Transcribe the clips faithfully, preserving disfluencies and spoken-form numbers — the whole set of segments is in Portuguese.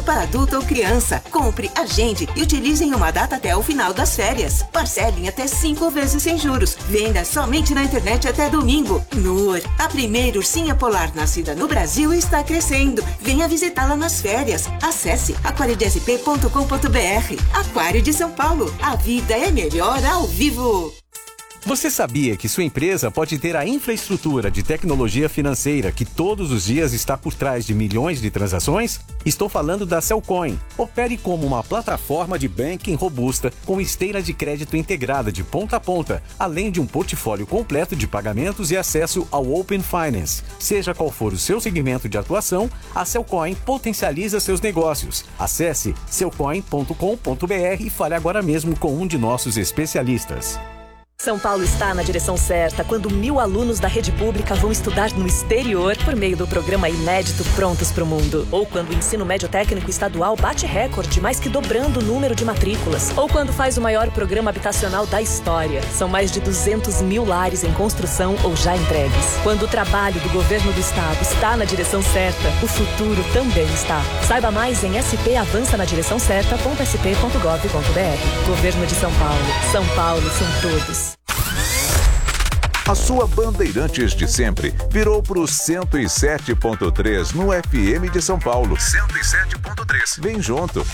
para adulto ou criança. Compre, agende e utilize em uma data até o final das férias. Parcele em até cinco vezes sem juros. Venda somente na internet até domingo. Nur, a primeira ursinha polar nascida no Brasil, está crescendo. Venha visitá-la nas férias. Acesse aquário de s p ponto com ponto b r. Aquário de São Paulo. A vida é melhor ao vivo. Você sabia que sua empresa pode ter a infraestrutura de tecnologia financeira que todos os dias está por trás de milhões de transações? Estou falando da Cellcoin. Opere como uma plataforma de banking robusta com esteira de crédito integrada de ponta a ponta, além de um portfólio completo de pagamentos e acesso ao Open Finance. Seja qual for o seu segmento de atuação, a Cellcoin potencializa seus negócios. Acesse cellcoin ponto com ponto b r e fale agora mesmo com um de nossos especialistas. São Paulo está na direção certa quando mil alunos da rede pública vão estudar no exterior por meio do programa inédito Prontos para o Mundo. Ou quando o ensino médio técnico estadual bate recorde, mais que dobrando o número de matrículas. Ou quando faz o maior programa habitacional da história. São mais de duzentos mil lares em construção ou já entregues. Quando o trabalho do governo do estado está na direção certa, o futuro também está. Saiba mais em s p avança na direção certa ponto s p ponto gov ponto b r. Governo de São Paulo. São Paulo são todos. A sua Bandeirantes de sempre virou pro cento e sete ponto três no F M de São Paulo. cento e sete ponto três. Vem junto.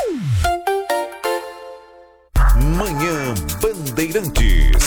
Manhã Bandeirantes.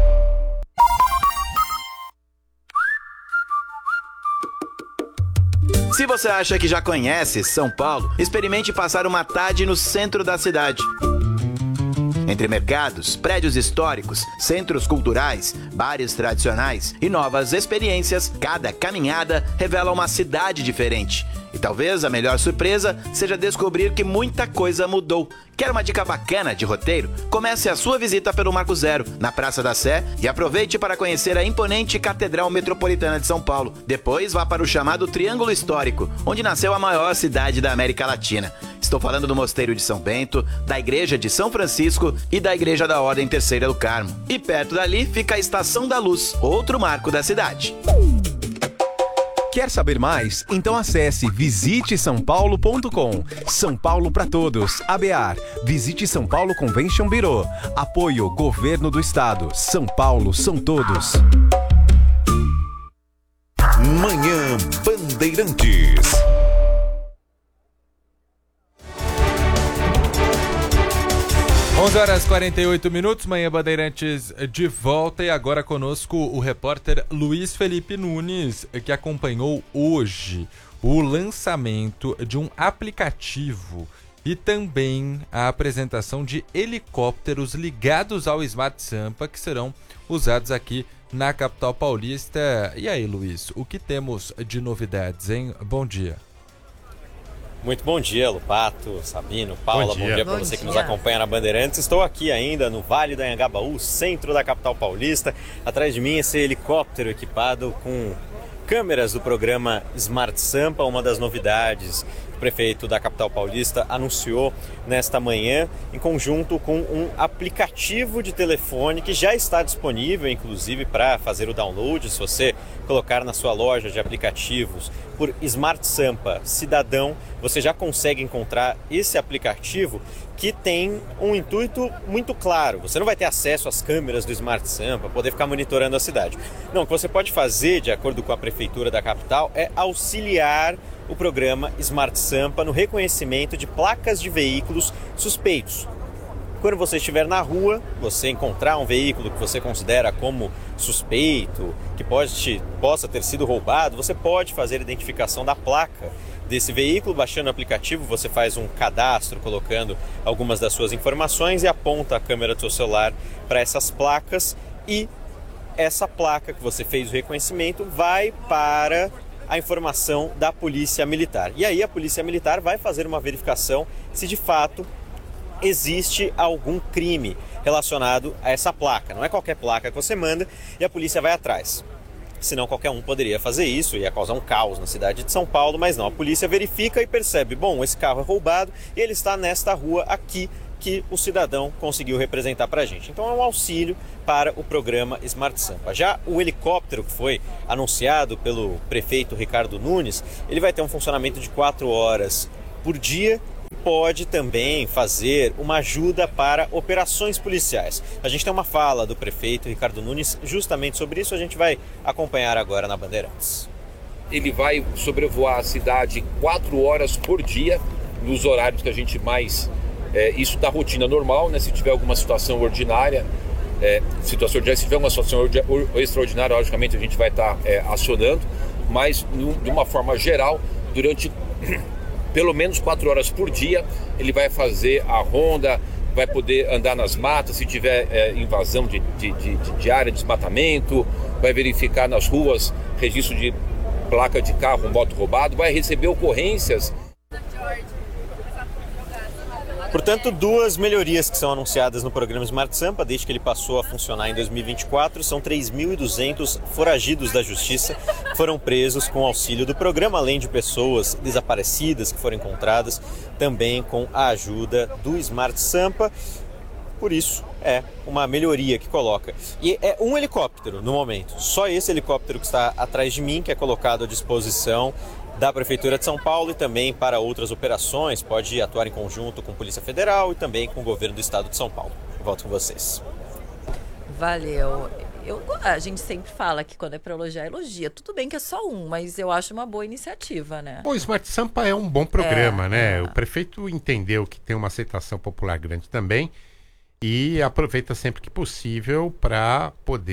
Se você acha que já conhece São Paulo, experimente passar uma tarde no centro da cidade. Entre mercados, prédios históricos, centros culturais, bares tradicionais e novas experiências, cada caminhada revela uma cidade diferente. E talvez a melhor surpresa seja descobrir que muita coisa mudou. Quer uma dica bacana de roteiro? Comece a sua visita pelo Marco Zero, na Praça da Sé, e aproveite para conhecer a imponente Catedral Metropolitana de São Paulo. Depois vá para o chamado Triângulo Histórico, onde nasceu a maior cidade da América Latina. Estou falando do Mosteiro de São Bento, da Igreja de São Francisco e da Igreja da Ordem Terceira do Carmo. E perto dali fica a Estação da Luz, outro marco da cidade. Quer saber mais? Então acesse visite são paulo ponto com. São Paulo para todos. A B A R. Visite São Paulo Convention Bureau. Apoio Governo do Estado. São Paulo são todos. Manhã Bandeirantes. onze horas e quarenta e oito minutos, Manhã Bandeirantes de volta, e agora conosco o repórter Luiz Felipe Nunes, que acompanhou hoje o lançamento de um aplicativo e também a apresentação de helicópteros ligados ao Smart Sampa, que serão usados aqui na capital paulista. E aí, Luiz, o que temos de novidades, hein? Bom dia. Muito bom dia, Lupato, Sabino, Paula, bom dia, bom dia para você que nos acompanha na Bandeirantes. Estou aqui ainda no Vale do Anhangabaú, centro da capital paulista. Atrás de mim esse helicóptero equipado com câmeras do programa Smart Sampa, uma das novidades que o prefeito da capital paulista anunciou nesta manhã, em conjunto com um aplicativo de telefone que já está disponível, inclusive, para fazer o download. Se você colocar na sua loja de aplicativos por Smart Sampa Cidadão, você já consegue encontrar esse aplicativo que tem um intuito muito claro. Você não vai ter acesso às câmeras do Smart Sampa, poder ficar monitorando a cidade. Não, o que você pode fazer, de acordo com a prefeitura da capital, é auxiliar o programa Smart Sampa no reconhecimento de placas de veículos suspeitos. Quando você estiver na rua, você encontrar um veículo que você considera como suspeito, que pode, possa ter sido roubado, você pode fazer a identificação da placa desse veículo. Baixando o aplicativo, você faz um cadastro colocando algumas das suas informações e aponta a câmera do seu celular para essas placas, e essa placa que você fez o reconhecimento vai para a informação da Polícia Militar. E aí a Polícia Militar vai fazer uma verificação se de fato existe algum crime relacionado a essa placa. Não é qualquer placa que você manda e a polícia vai atrás. Senão qualquer um poderia fazer isso, ia causar um caos na cidade de São Paulo, mas não. A polícia verifica e percebe, bom, esse carro é roubado e ele está nesta rua aqui que o cidadão conseguiu representar para a gente. Então é um auxílio para o programa Smart Sampa. Já o helicóptero que foi anunciado pelo prefeito Ricardo Nunes, ele vai ter um funcionamento de quatro horas por dia, pode também fazer uma ajuda para operações policiais. A gente tem uma fala do prefeito Ricardo Nunes justamente sobre isso, a gente vai acompanhar agora na Bandeirantes. Ele vai sobrevoar a cidade quatro horas por dia, nos horários que a gente mais... É, isso da rotina normal, né? Se tiver alguma situação ordinária, é, situação ordinária, se tiver uma situação extraordinária, logicamente a gente vai estar tá, é, acionando, mas de uma forma geral, durante pelo menos quatro horas por dia, ele vai fazer a ronda, vai poder andar nas matas, se tiver é, invasão de, de, de, de área, desmatamento, vai verificar nas ruas registro de placa de carro, moto roubado, vai receber ocorrências. Portanto, duas melhorias que são anunciadas no programa Smart Sampa, desde que ele passou a funcionar em dois mil e vinte e quatro, são três mil e duzentos foragidos da justiça que foram presos com auxílio do programa, além de pessoas desaparecidas que foram encontradas também com a ajuda do Smart Sampa. Por isso, é uma melhoria que coloca. E é um helicóptero no momento, só esse helicóptero que está atrás de mim, que é colocado à disposição da Prefeitura de São Paulo e também para outras operações, pode atuar em conjunto com a Polícia Federal e também com o governo do estado de São Paulo. Volto com vocês. Valeu. Eu, a gente sempre fala que quando é para elogiar, elogia. Tudo bem que é só um, mas eu acho uma boa iniciativa, né? Pô, o Smart Sampa é um bom programa, é, né? É. O prefeito entendeu que tem uma aceitação popular grande também e aproveita sempre que possível para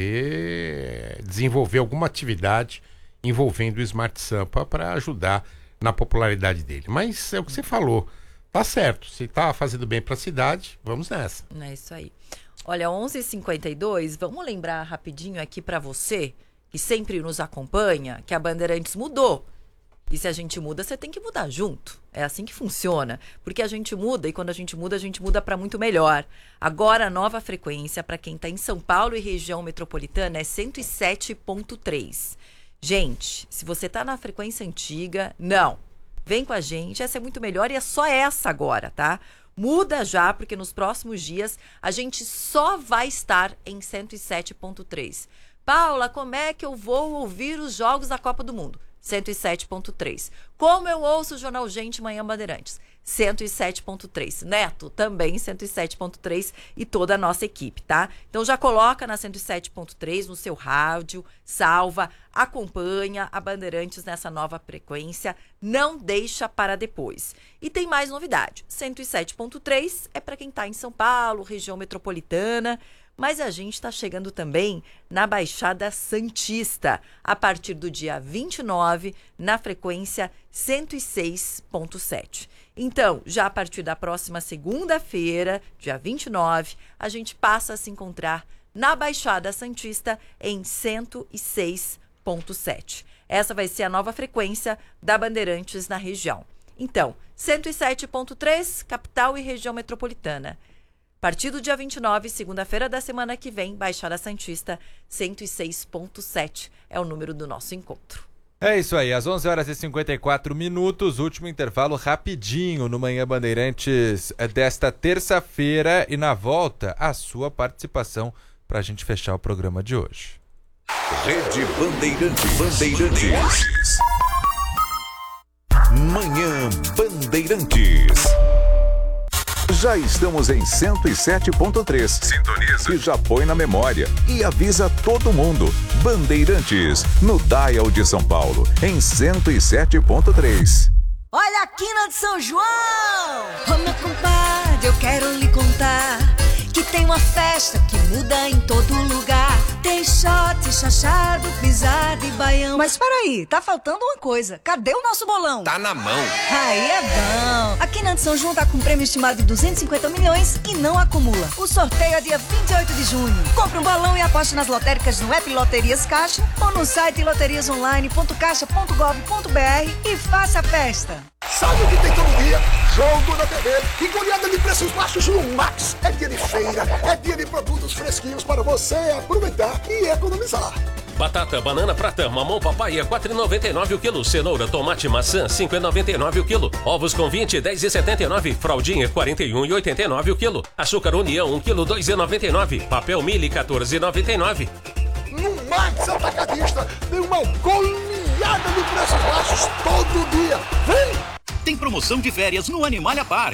poder desenvolver alguma atividade envolvendo o Smart Sampa para ajudar na popularidade dele. Mas é o que você falou, tá certo. Se tá fazendo bem para a cidade, vamos nessa. É isso aí. Olha, onze e cinquenta e dois, vamos lembrar rapidinho aqui para você, que sempre nos acompanha, que a Bandeirantes mudou. E se a gente muda, você tem que mudar junto. É assim que funciona. Porque a gente muda e quando a gente muda, a gente muda para muito melhor. Agora a nova frequência para quem está em São Paulo e região metropolitana é cento e sete ponto três. Gente, se você tá na frequência antiga, não. Vem com a gente, essa é muito melhor e é só essa agora, tá? Muda já, porque nos próximos dias a gente só vai estar em cento e sete ponto três. Paula, como é que eu vou ouvir os jogos da Copa do Mundo? cento e sete ponto três. Como eu ouço o Jornal Gente Manhã Bandeirantes? cento e sete ponto três. Neto, também cento e sete ponto três e toda a nossa equipe, tá? Então já coloca na cento e sete ponto três no seu rádio, salva, acompanha a Bandeirantes nessa nova frequência, não deixa para depois. E tem mais novidade, cento e sete ponto três é para quem está em São Paulo, região metropolitana, mas a gente está chegando também na Baixada Santista, a partir do dia vinte e nove, na frequência cento e seis ponto sete. Então, já a partir da próxima segunda-feira, dia vinte e nove, a gente passa a se encontrar na Baixada Santista em cento e seis ponto sete. Essa vai ser a nova frequência da Bandeirantes na região. Então, cento e sete ponto três, capital e região metropolitana. A partir do dia vinte e nove, segunda-feira da semana que vem, Baixada Santista, cento e seis ponto sete é o número do nosso encontro. É isso aí, às onze horas e cinquenta e quatro minutos, último intervalo rapidinho no Manhã Bandeirantes desta terça-feira e na volta a sua participação para a gente fechar o programa de hoje. Rede Bandeirantes. Bandeirantes. Manhã Bandeirantes. Já estamos em cento e sete ponto três. Sintoniza. E já põe na memória. E avisa todo mundo. Bandeirantes, no Dial de São Paulo, em cento e sete ponto três. Olha a quina de São João! Ô meu compadre, eu quero lhe contar que tem uma festa que muda em todo lugar. Tem shot, chachado, pisada e baião. Mas peraí, tá faltando uma coisa. Cadê o nosso bolão? Tá na mão. Aí é bom. A Quina de São João tá com um prêmio estimado de duzentos e cinquenta milhões e não acumula. O sorteio é dia vinte e oito de junho. Compre um bolão e aposte nas lotéricas no app Loterias Caixa ou no site loterias online ponto caixa ponto gov ponto br e faça a festa. Sabe o que tem todo dia? Jogo da T V e goleada de preços baixos no Max. É dia de feira, é dia de produtos fresquinhos para você aproveitar e economizar. Batata, banana prata, mamão papai quatro reais e noventa e nove o quilo. Cenoura, tomate, maçã cinco reais e noventa e nove o quilo. Ovos com vinte, dez reais e setenta e nove. Fraldinha quarenta e um reais e oitenta e nove o quilo. Açúcar União um quilo, dois reais e noventa e nove. Papel Mili quatorze reais e noventa e nove. No Max Atacadista tem uma goleada de preços baixos todo dia. Vem! Tem promoção de férias no Animalia Park.